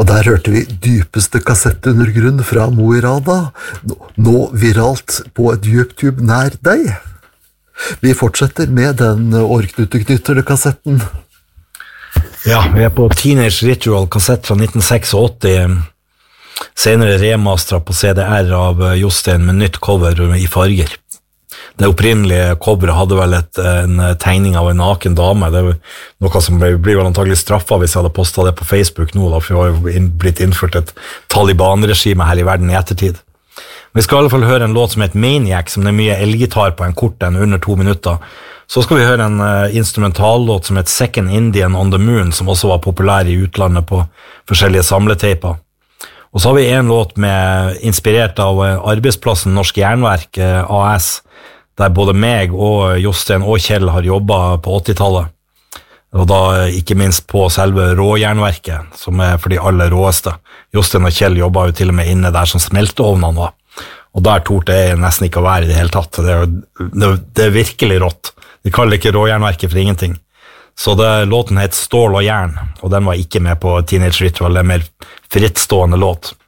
der hørte vi dypeste kassettundergrunn fra Mo I Rana, nå viralt på et YouTube nær deg. Vi fortsetter med den årknuteknytterne-kassetten. Ja, vi på Teenage Ritual, kassett fra 1986, senere remasteret på CDR av Jostein med nytt cover I farger. Det opprinnelige coveret hadde vel en tegning av en naken dame. Det noe som blir vel antagelig straffet hvis jeg hadde postet det på Facebook nå, da, for det har jo blitt innført et Taliban-regime her I verden I ettertid. Vi skal I alle fall høre en låt som heter Maniac, som det mye elgitar på en kort en under 2 minutter. Så skal vi høre en instrumentallåt som heter Second Indian on the Moon, som også var populær I utlandet på forskjellige samleteiper. Og så har vi en låt inspirert av arbeidsplassen Norsk Jernverk AS, der både meg og Jostein og Kjell har jobbet på 80-tallet. Og da ikke minst på selve råjernverket, som for de aller råeste. Jostein og Kjell jobbet jo til og med inne der som smelteovnene var. Og der torde jeg nesten ikke å være I det hele tatt. Det virkelig rått. De kaller ikke råjernverket for ingenting. Så låten heter Stål og Jern, og den var ikke med på Teenage Ritual, det mer frittstående låt.